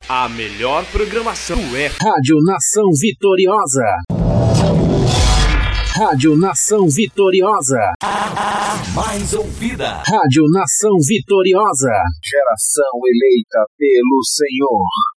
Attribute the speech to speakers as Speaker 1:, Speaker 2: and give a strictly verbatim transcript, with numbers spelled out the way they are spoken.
Speaker 1: A melhor programação é
Speaker 2: Rádio Nação Vitoriosa. Rádio Nação Vitoriosa.
Speaker 3: A mais ouvida.
Speaker 2: Rádio Nação Vitoriosa.
Speaker 4: Geração eleita pelo Senhor.